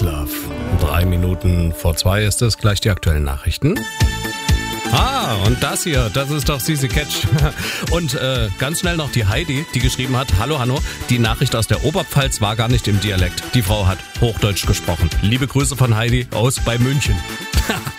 Love. 2:03 ist es, gleich die aktuellen Nachrichten. Und das hier, das ist doch Sisi Catch. Und ganz schnell noch die Heidi, die geschrieben hat: Hallo Hanno, die Nachricht aus der Oberpfalz war gar nicht im Dialekt. Die Frau hat Hochdeutsch gesprochen. Liebe Grüße von Heidi aus bei München.